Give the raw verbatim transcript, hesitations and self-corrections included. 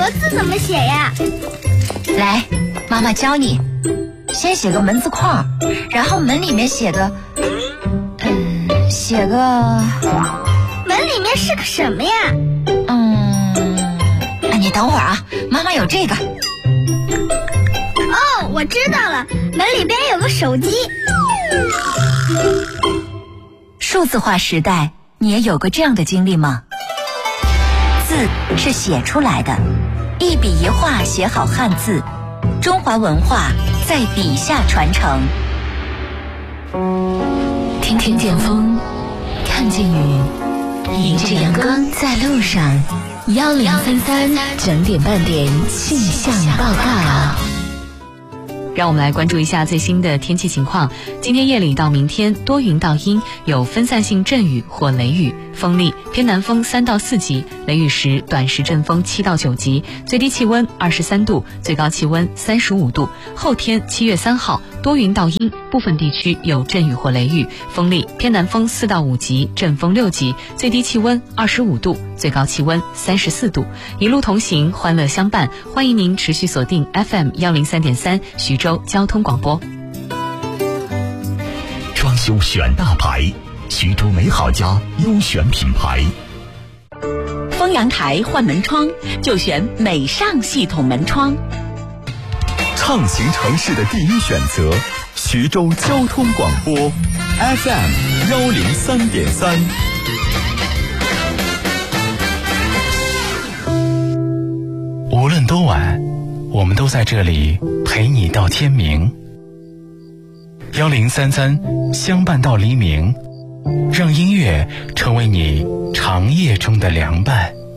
国字怎么写呀？ 来，妈妈教你。先写个门字框，然后门里面写个，嗯，写个…… 门里面是个什么呀？ 嗯，你等会儿啊，妈妈有这个。 哦，我知道了，门里边有个手机。 数字化时代，你也有过这样的经历吗？字是写出来的，一笔一画写好汉字，中华文化在笔下传承。 听听见风，看见雨，迎着阳光在路上。幺零三三整点半点气象报告。 让我们来关注一下最新的天气情况。今天夜里到明天多云到阴，有分散性阵雨或雷雨，风力偏南风三到四级，雷雨时短时阵风七到九级，最低气温二十三度，最高气温三十五度。后天七月三号多云到阴，部分地区有阵雨或雷雨，风力偏南风四到五级，阵风六级，最低气温二十五度，最高气温三十四度。一路同行，欢乐相伴，欢迎您持续锁定 F M 一零三点三徐州交通广播。 装修选大牌，徐州美好家优选品牌。 丰阳台换门窗就选美尚系统门窗。 畅行城市的第一选择，徐州交通广播 F M 幺零三点三。 无论多晚，我们都在这里陪你到天明。幺零三三相伴到黎明，让音乐成为你长夜中的凉伴。